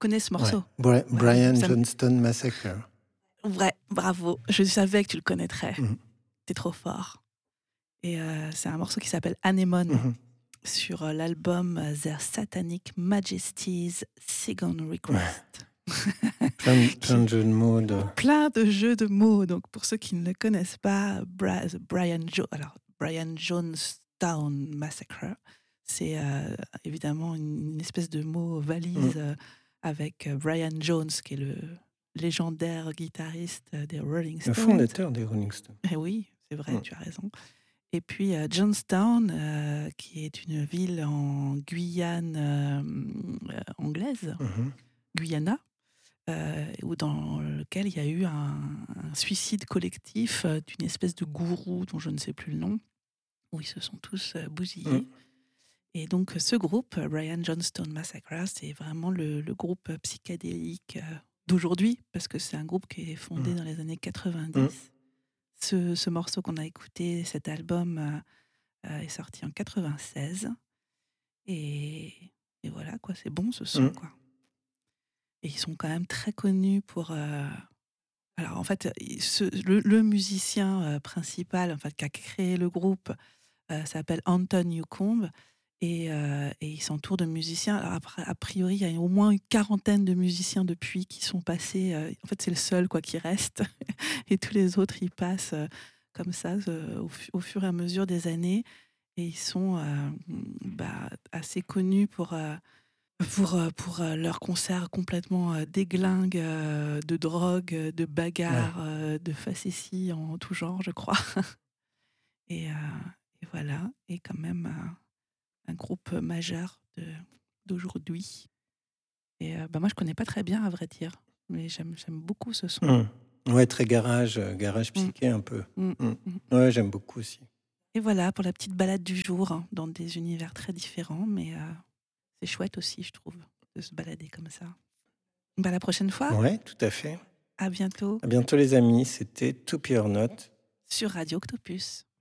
connais ce morceau? Brian Ça me- Johnston Massacre. Ouais, bravo. Je savais que tu le connaîtrais. Mhm. T'es trop fort. Et c'est un morceau qui s'appelle Anemone Mhm. sur l'album Their Satanic Majesty's Second Request. Plein de jeux de mots. Plein de jeux de mots. Donc, pour ceux qui ne le connaissent pas, Brian Jonestown Massacre, c'est évidemment une espèce de mot valise avec Brian Jones, qui est le légendaire guitariste des Rolling Stones. Le fondateur des Rolling Stones. Eh oui, c'est vrai, tu as raison. Et puis Johnstown, qui est une ville en Guyane anglaise, Guyana, dans lequel il y a eu un suicide collectif d'une espèce de gourou dont je ne sais plus le nom, où ils se sont tous bousillés. Et donc ce groupe, Brian Johnstone Massacre, c'est vraiment le groupe psychédélique d'aujourd'hui, parce que c'est un groupe qui est fondé dans les années 90. Ce morceau qu'on a écouté, cet album, est sorti en 96. Et voilà, quoi, c'est bon ce son, quoi. Et ils sont quand même très connus pour... Alors, en fait, le musicien principal, en fait, qui a créé le groupe, s'appelle Anton Newcombe. Et il s'entoure de musiciens. Alors, après, a priori, il y a au moins une quarantaine de musiciens depuis qui sont passés. En fait, c'est le seul, quoi, qui reste. Et tous les autres, ils passent comme ça au fur et à mesure des années. Et ils sont assez connus pour leurs concerts complètement déglingues de drogue, de bagarres, de facéties en tout genre, je crois. et voilà, et quand même un groupe majeur d'aujourd'hui. Et moi, je connais pas très bien, à vrai dire, mais j'aime beaucoup ce son. Ouais, très garage psyché un peu. Ouais, j'aime beaucoup aussi. Et voilà, pour la petite balade du jour, hein, dans des univers très différents, mais c'est chouette aussi, je trouve, de se balader comme ça. À la prochaine fois. Ouais, tout à fait. À bientôt. À bientôt les amis, c'était To Be or Not Sur Radio Octopus.